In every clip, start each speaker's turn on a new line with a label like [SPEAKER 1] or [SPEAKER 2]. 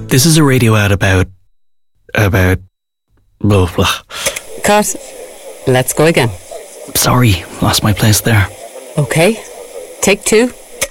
[SPEAKER 1] This is a radio ad about blah, blah.
[SPEAKER 2] Cut. Let's go again.
[SPEAKER 1] Sorry, lost my place there.
[SPEAKER 2] Okay. Take 2.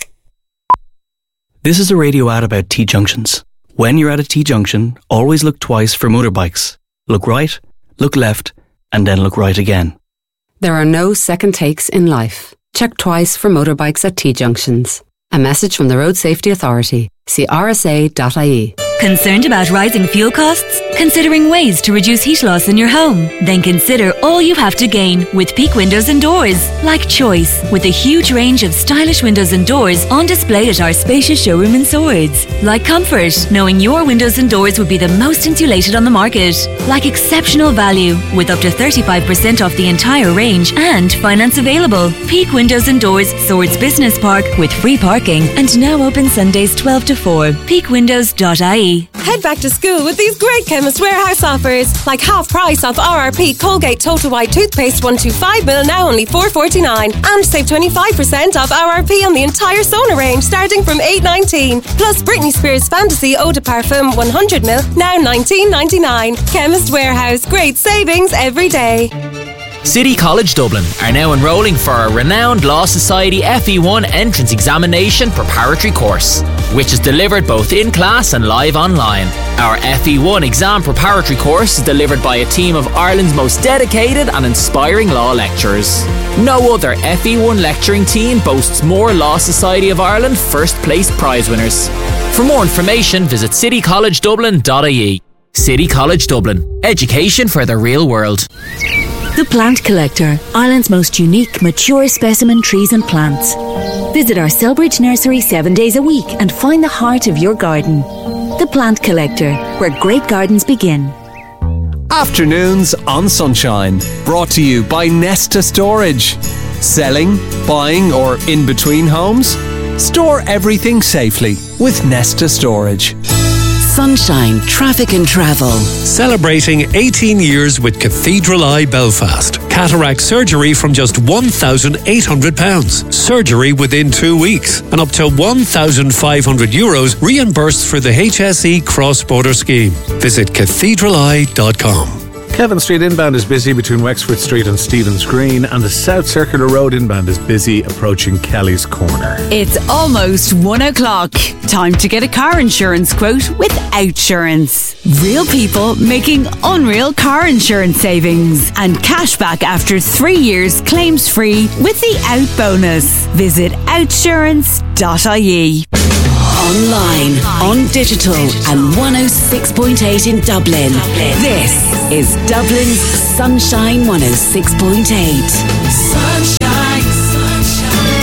[SPEAKER 1] This is a radio ad about T-junctions. When you're at a T-junction, always look twice for motorbikes. Look right, look left, and then look right again.
[SPEAKER 2] There are no second takes in life. Check twice for motorbikes at T-junctions. A message from the Road Safety Authority. See rsa.ie.
[SPEAKER 3] Concerned about rising fuel costs? Considering ways to reduce heat loss in your home? Then consider all you have to gain with Peak Windows and Doors. Like choice, with a huge range of stylish windows and doors on display at our spacious showroom in Swords. Like comfort, knowing your windows and doors would be the most insulated on the market. Like exceptional value, with up to 35% off the entire range and finance available. Peak Windows and Doors, Swords Business Park, with free parking and now open Sundays 12 to 4. peakwindows.ie.
[SPEAKER 4] Head back to school with these great Chemist Warehouse offers, like half price off RRP Colgate Total White Toothpaste 125ml, now only $4.49, and save 25% off RRP on the entire Sona range starting from $8.19. Plus Britney Spears Fantasy Eau de Parfum 100ml, now $19.99. Chemist Warehouse, great savings every day.
[SPEAKER 5] City College Dublin are now enrolling for a renowned Law Society FE1 entrance examination preparatory course, which is delivered both in class and live online. Our FE1 exam preparatory course is delivered by a team of Ireland's most dedicated and inspiring law lecturers. No other FE1 lecturing team boasts more Law Society of Ireland first place prize winners. For more information, visit citycollegedublin.ie. City College Dublin. Education for the real world.
[SPEAKER 3] The Plant Collector, Ireland's most unique, mature specimen trees and plants. Visit our Selbridge nursery 7 days a week and find the heart of your garden. The Plant Collector, where great gardens begin.
[SPEAKER 6] Afternoons on Sunshine, brought to you by Nesta Storage. Selling, buying or in between homes? Store everything safely with Nesta Storage.
[SPEAKER 7] Sunshine Traffic and Travel.
[SPEAKER 8] Celebrating 18 years with Cathedral Eye Belfast. Cataract surgery from just £1,800. Surgery within 2 weeks. And up to €1,500 reimbursed for the HSE cross-border scheme. Visit cathedraleye.com.
[SPEAKER 9] Kevin Street inbound is busy between Wexford Street and Stephen's Green, and the South Circular Road inbound is busy approaching Kelly's Corner.
[SPEAKER 10] It's almost 1 o'clock. Time to get a car insurance quote with Outsurance. Real people making unreal car insurance savings and cashback after 3 years claims free with the Out bonus. Visit outsurance.ie.
[SPEAKER 7] Online, on digital and 106.8 in Dublin. This is Dublin's Sunshine 106.8.
[SPEAKER 11] Sunshine, sunshine,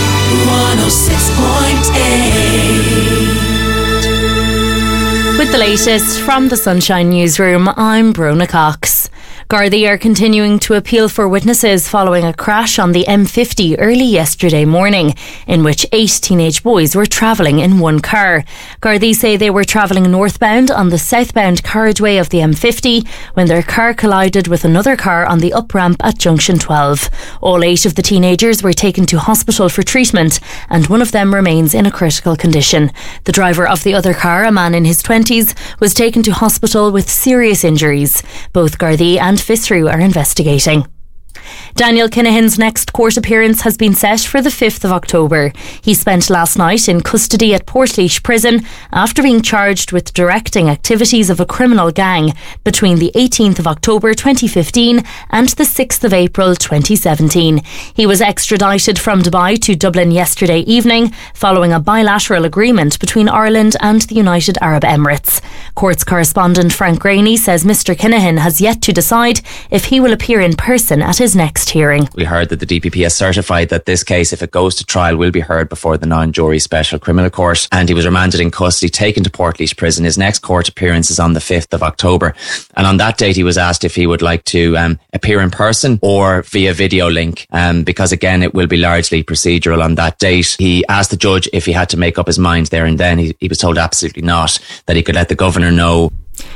[SPEAKER 11] 106.8.
[SPEAKER 12] With the latest from the Sunshine Newsroom, I'm Brona Cox. Gardaí are continuing to appeal for witnesses following a crash on the M50 early yesterday morning, in which 8 teenage boys were travelling in one car. Gardaí say they were travelling northbound on the southbound carriageway of the M50 when their car collided with another car on the up-ramp at Junction 12. All 8 of the teenagers were taken to hospital for treatment, and one of them remains in a critical condition. The driver of the other car, a man in his 20s, was taken to hospital with serious injuries. Both Gardaí and FISRU are investigating. Daniel Kinahan's next court appearance has been set for the 5th of October. He spent last night in custody at Portlaoise Prison after being charged with directing activities of a criminal gang between the 18th of October 2015 and the 6th of April 2017. He was extradited from Dubai to Dublin yesterday evening following a bilateral agreement between Ireland and the United Arab Emirates. Courts correspondent Frank Graney says Mr Kinahan has yet to decide if he will appear in person at his next hearing.
[SPEAKER 13] We heard that the DPP has certified that this case, if it goes to trial, will be heard before the non-jury Special Criminal Court, and he was remanded in custody, taken to Portlaoise Prison. His next court appearance is on the 5th of October, and on that date he was asked if he would like to appear in person or via video link, because again it will be largely procedural on that date. He asked the judge if he had to make up his mind there and then. He was told absolutely not, that he could let the governor know.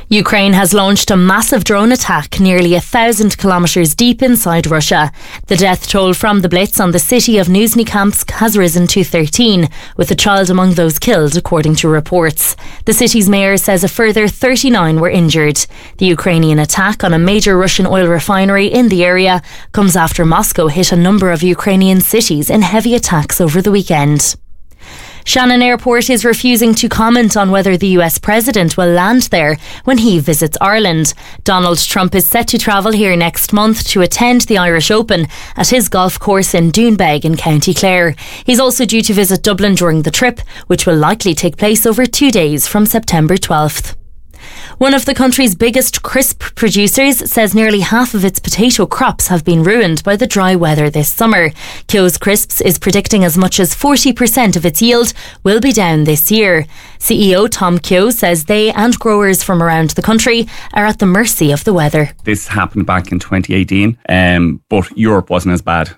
[SPEAKER 12] Ukraine has launched a massive drone attack nearly 1,000 kilometres deep inside Russia. The death toll from the blitz on the city of Nizhny-Kamsk has risen to 13, with a child among those killed, according to reports. The city's mayor says a further 39 were injured. The Ukrainian attack on a major Russian oil refinery in the area comes after Moscow hit a number of Ukrainian cities in heavy attacks over the weekend. Shannon Airport is refusing to comment on whether the US president will land there when he visits Ireland. Donald Trump is set to travel here next month to attend the Irish Open at his golf course in Doonbeg in County Clare. He's also due to visit Dublin during the trip, which will likely take place over 2 days from September 12th. One of the country's biggest crisp producers says nearly half of its potato crops have been ruined by the dry weather this summer. Keogh's Crisps is predicting as much as 40% of its yield will be down this year. CEO Tom Keogh says they and growers from around the country are at the mercy of the weather.
[SPEAKER 14] This happened back in 2018, but Europe wasn't as bad,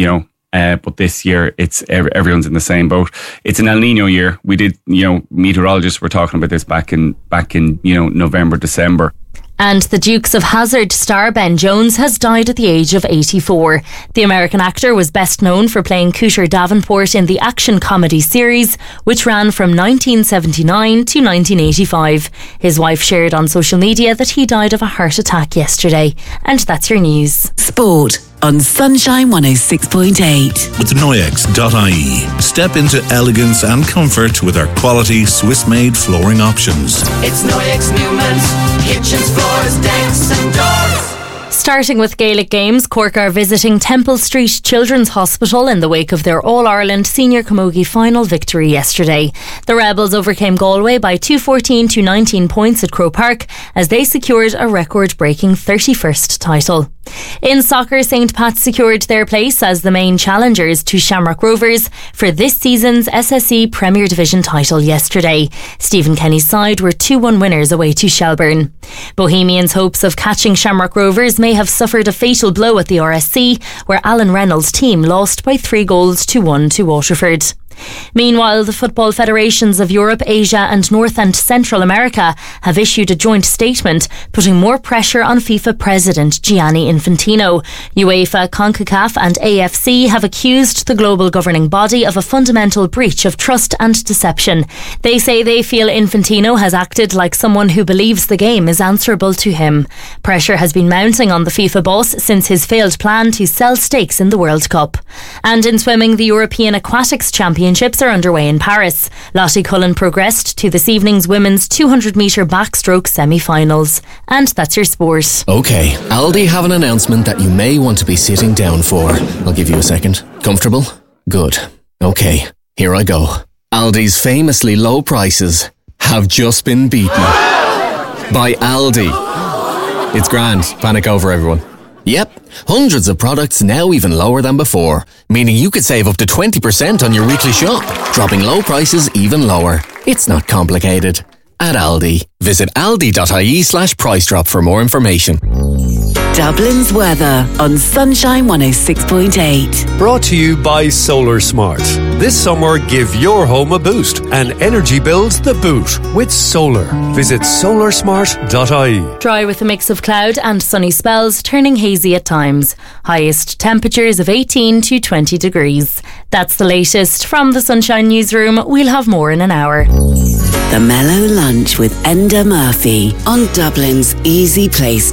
[SPEAKER 14] but this year it's everyone's in the same boat. It's an El Nino year. We did, meteorologists were talking about this back in November, December.
[SPEAKER 12] And the Dukes of Hazzard star Ben Jones has died at the age of 84. The American actor was best known for playing Cooter Davenport in the action comedy series, which ran from 1979 to 1985. His wife shared on social media that he died of a heart attack yesterday. And that's your news.
[SPEAKER 7] Sport on Sunshine 106.8.
[SPEAKER 15] With Noyex.ie. Step into elegance and comfort with our quality Swiss-made flooring options.
[SPEAKER 11] It's Noyex Newman's kitchens, floors, decks and doors.
[SPEAKER 12] Starting with Gaelic games, Cork are visiting Temple Street Children's Hospital in the wake of their All-Ireland Senior Camogie final victory yesterday. The Rebels overcame Galway by 214 to 19 points at Croke Park as they secured a record-breaking 31st title. In soccer, St. Pat's secured their place as the main challengers to Shamrock Rovers for this season's SSE Premier Division title yesterday. Stephen Kenny's side were 2-1 winners away to Shelburne. Bohemians' hopes of catching Shamrock Rovers may have suffered a fatal blow at the RSC, where Alan Reynolds' team lost by 3-1 to Waterford. Meanwhile, the football federations of Europe, Asia and North and Central America have issued a joint statement putting more pressure on FIFA President Gianni Infantino. UEFA, CONCACAF and AFC have accused the global governing body of a fundamental breach of trust and deception. They say they feel Infantino has acted like someone who believes the game is answerable to him. Pressure has been mounting on the FIFA boss since his failed plan to sell stakes in the World Cup. And in swimming, the European Aquatics Championships are underway in Paris. Lottie Cullen progressed to this evening's women's 200-metre backstroke semi-finals. And that's your sport.
[SPEAKER 16] OK, Aldi have an announcement that you may want to be sitting down for. I'll give you a second. Comfortable? Good. OK, here I go. Aldi's famously low prices have just been beaten by Aldi. It's grand. Panic over, everyone. Yep, hundreds of products now even lower than before, meaning you could save up to 20% on your weekly shop, dropping low prices even lower. It's not complicated. At Aldi, visit aldi.ie/price drop for more information.
[SPEAKER 7] Dublin's weather on Sunshine 106.8.
[SPEAKER 8] Brought to you by Solar Smart. This summer, give your home a boost and energy bills the boot with solar. Visit solarsmart.ie.
[SPEAKER 12] Dry with a mix of cloud and sunny spells, turning hazy at times. Highest temperatures of 18 to 20 degrees. That's the latest from the Sunshine Newsroom. We'll have more in an hour.
[SPEAKER 7] The Mellow Lunch with Enda Murphy on Dublin's easy place